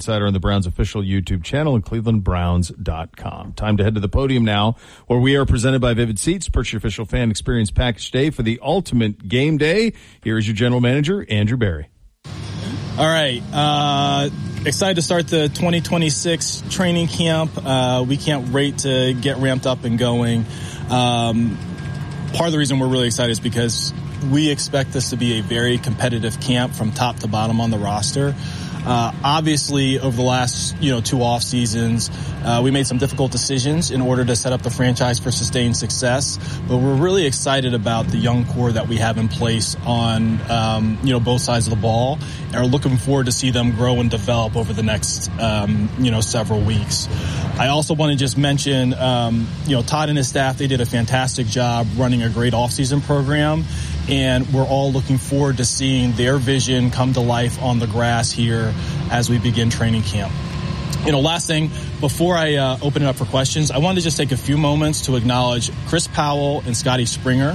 Insider on the Browns official YouTube channel and clevelandbrowns.com. Time to head to the podium now, where we are presented by Vivid Seats. Purchase your official fan experience package day for the ultimate game day. Here is your general manager, Andrew Berry. All right. Excited to start the 2026 training camp. We can't wait to get ramped up and going. Part of the reason we're really excited is because we expect this to be a very competitive camp from top to bottom on the roster. Obviously, over the last, 2 off seasons, we made some difficult decisions in order to set up the franchise for sustained success. But we're really excited about the young core that we have in place on, both sides of the ball, and are looking forward to see them grow and develop over the next, several weeks. I also want to just mention, Todd and his staff, they did a fantastic job running a great off-season program. And we're all looking forward to seeing their vision come to life on the grass here as we begin training camp. Last thing, before I open it up for questions, I wanted to just take a few moments to acknowledge Chris Powell and Scotty Springer.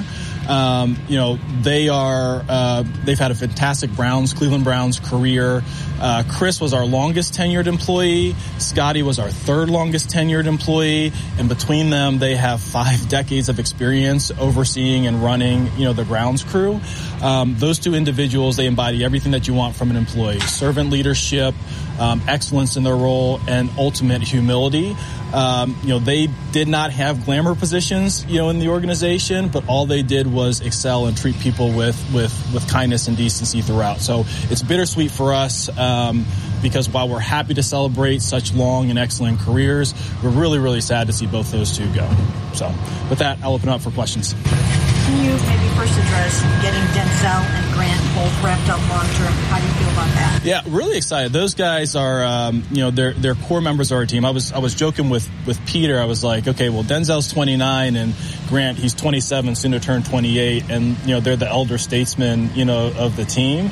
They've had a fantastic Cleveland Browns career. Chris was our longest tenured employee. Scotty was our third longest tenured employee. And between them, they have 5 decades of experience overseeing and running, the grounds crew. Those two individuals, they embody everything that you want from an employee: servant leadership, excellence in their role, and ultimate humility. They did not have glamour positions, in the organization, but all they did was excel and treat people with kindness and decency throughout. So it's bittersweet for us, because while we're happy to celebrate such long and excellent careers, we're really, really sad to see both those two go. So with that, I'll open up for questions. Can you maybe first address getting Denzel and Grant both wrapped up long term? How do you feel about that? Yeah, really excited. Those guys are, they're core members of our team. I was joking with Peter. I was like, okay, well, Denzel's 29 and Grant, he's 27, soon to turn 28, and they're the elder statesmen, of the team.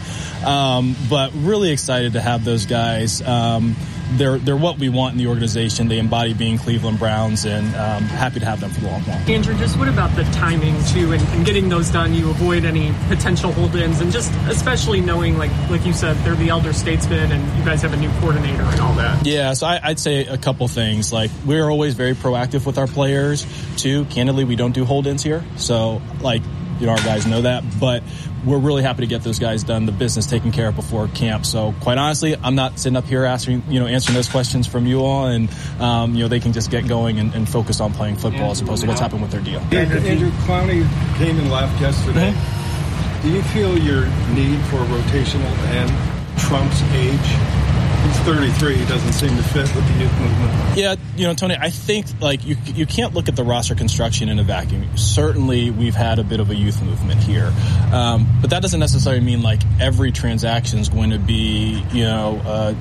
But really excited to have those guys. They're what we want in the organization. They embody being Cleveland Browns, and happy to have them for the long haul. Andrew, just what about the timing too, and getting those done? You avoid any potential hold-ins, and just especially knowing, like you said, they're the elder statesmen, and you guys have a new coordinator and all that. Yeah, so I'd say a couple things. Like, we're always very proactive with our players too. Candidly, we don't do hold-ins here, so our guys know that, but we're really happy to get those guys done, the business taken care of before camp. So quite honestly, I'm not sitting up here answering those questions from you all, and they can just get going and focus on playing football as opposed to what's happened with their deal. Andrew, Clowney came and left yesterday. Mm-hmm. Do you feel your need for rotational end trumps age? He's 33. He doesn't seem to fit with the youth movement. Yeah, Tony, I think you can't look at the roster construction in a vacuum. Certainly, we've had a bit of a youth movement here, but that doesn't necessarily mean every transaction is going to be a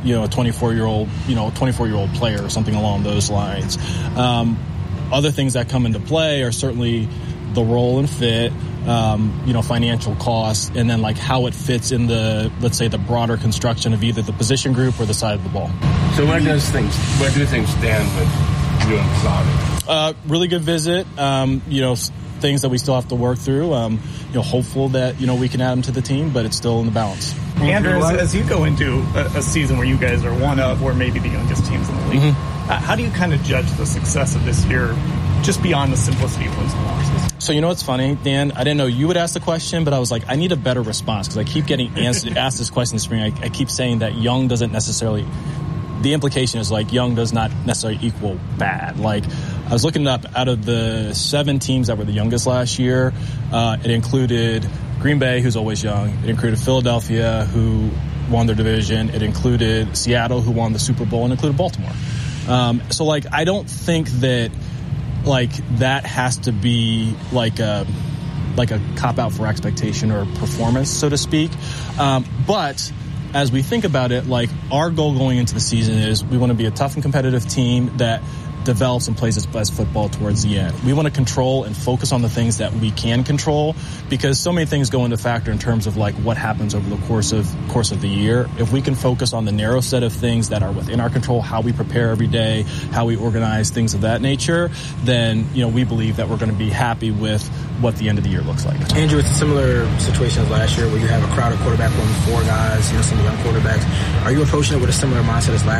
24-year-old player or something along those lines. Other things that come into play are certainly the role and fit, financial costs, and then how it fits in the, let's say, the broader construction of either the position group or the side of the ball. So where do things stand with you and Clowney? Really good visit. Things that we still have to work through. Hopeful that, we can add them to the team, but it's still in the balance. Andrew, as you go into a season where you guys are one of, or maybe the youngest teams in the league, how do you kind of judge the success of this year just beyond the simplicity of wins and losses? So what's funny, Dan? I didn't know you would ask the question, but I was like, I need a better response because I keep getting asked this question this spring. I keep saying that young doesn't necessarily. The implication is young does not necessarily equal bad. I was looking up, out of the 7 teams that were the youngest last year, it included Green Bay, who's always young. It included Philadelphia, who won their division. It included Seattle, who won the Super Bowl, and included Baltimore. So I don't think that that has to be a cop out for expectation or performance, so to speak. But as we think about it, our goal going into the season is we want to be a tough and competitive team that develops and plays its best football towards the end. We want to control and focus on the things that we can control, because so many things go into factor in terms of what happens over the course of the year. If we can focus on the narrow set of things that are within our control, how we prepare every day, how we organize, things of that nature, then we believe that we're going to be happy with what the end of the year looks like. Andrew, it's a similar situation as last year where you have a crowded quarterback room, 4 guys, some young quarterbacks. Are you approaching it with a similar mindset as last